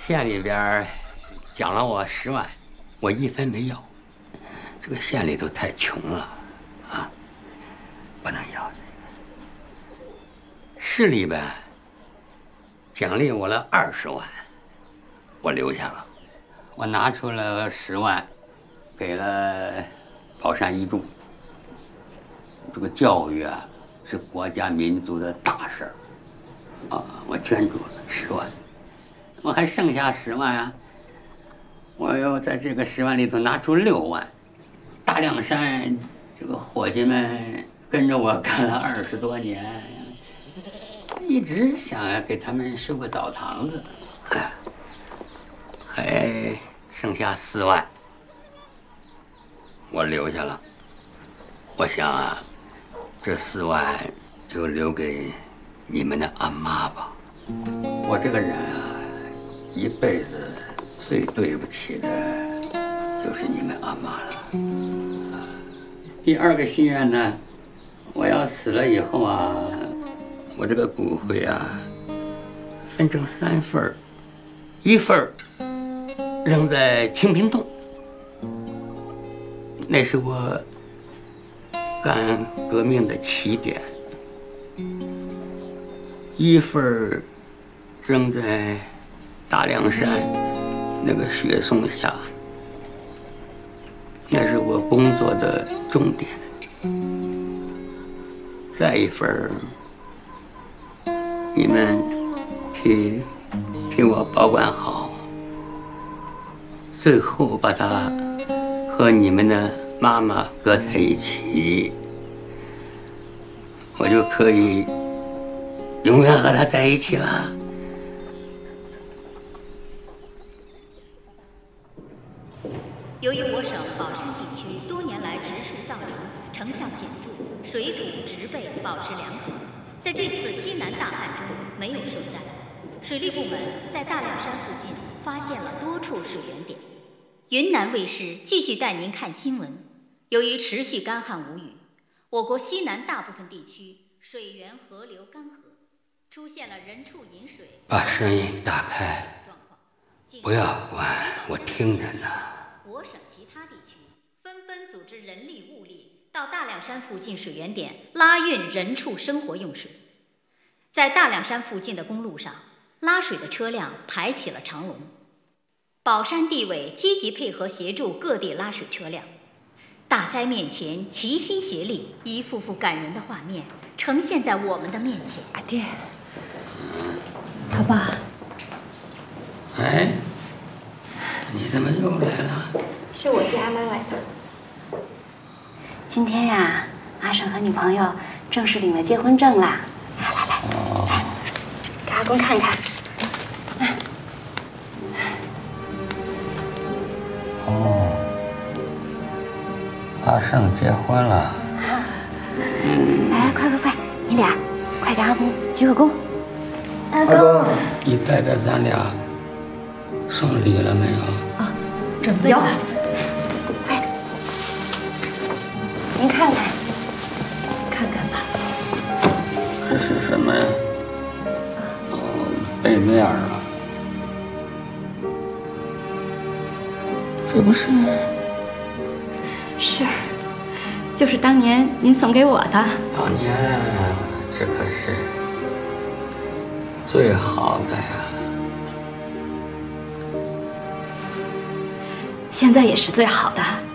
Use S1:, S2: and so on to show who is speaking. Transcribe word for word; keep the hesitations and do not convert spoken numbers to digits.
S1: 县里边奖了我十万，我一分没要。这个县里头太穷了，啊，不能要。市里边奖励我了二十万，我留下了。我拿出了十万，给了宝山一中。这个教育啊，是国家民族的大事儿，啊，我捐助了十万，我还剩下十万啊。我要在这个十万里头拿出六万。大凉山这个伙计们跟着我干了二十多年，一直想要给他们修个澡堂子，哎，还剩下四万，我留下了。我想啊，这四万就留给你们的阿妈吧。我这个人啊，一辈子最对不起的就是你们阿妈了。第二个心愿呢，我要死了以后啊，我这个骨灰啊，分成三份儿，一份儿扔在清平洞，那是我干革命的起点；一份儿扔在大凉山那个雪松下，那是我工作的终点。再一份儿，你们替替我保管好，最后把它和你们的妈妈搁在一起，我就可以永远和她在一起了。
S2: 由于我省宝山地区多年来植树造林，成效显著，水土植被保持良好，在这次西南大旱中没有受灾。水利部门在大凉山附近发现了多处水源点。云南卫视继续带您看新闻。由于持续干旱无雨，我国西南大部分地区水源河流干涸，出现了人畜饮水。
S1: 把声音打开，不要关，我听着呢。
S2: 我省其他地区纷纷组织人力物力到大凉山附近水源点拉运人畜生活用水。在大凉山附近的公路上，拉水的车辆排起了长龙。宝山地委积极配合协助各地拉水车辆，大灾面前齐心协力，一幅幅感人的画面呈现在我们的面前。
S3: 阿爹，他爸，
S1: 哎，你怎么又来了？
S3: 是我接阿妈来的。今天呀，阿婶和女朋友正式领了结婚证啦！来来来，
S1: 哦、
S3: 来，给阿公看看。
S1: 哦，阿胜结婚了。
S3: 嗯，来，快快快，你俩快给阿公鞠个躬。
S1: 阿公，你代表咱俩送礼了没有？
S3: 啊，准备了。快，您看看，看看吧。
S1: 这是什么呀？哦，背面啊。这不是？
S3: 是，就是当年您送给我的。
S1: 当年这可是最好的呀。
S3: 现在也是最好的。